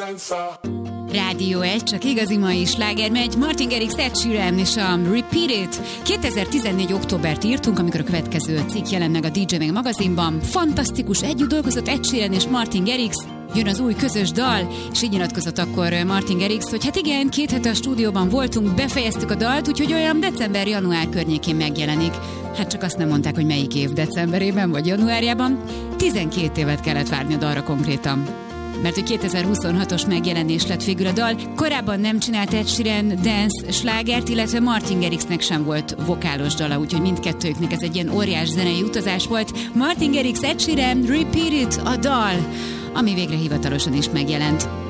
Rádió 1, csak igazi mai sláger megy. Martin Garrix, Ed Sheeran és a Repeat It. 2014. októbert írtunk, amikor a következő cikk jelent meg a DJ Mag magazinban. Fantasztikus, együtt dolgozott Ed Sheeran és Martin Garrix. Jön az új közös dal, és így nyilatkozott akkor Martin Garrix, hogy hát igen, 2 hete a stúdióban voltunk, befejeztük a dalt, úgyhogy olyan december-január környékén megjelenik. Hát csak azt nem mondták, hogy melyik év decemberében vagy januárjában. 12 évet kellett várni a dalra konkrétan. Mert hogy 2026-os megjelenés lett végül a dal. Korábban nem csinált Ed Sheeran dance slágert, illetve Martin Garrixnek sem volt vokálos dala, úgyhogy mindkettőjüknek ez egy ilyen óriás zenei utazás volt. Martin Garrix, Ed Sheeran, Repeat It, a dal, ami végre hivatalosan is megjelent.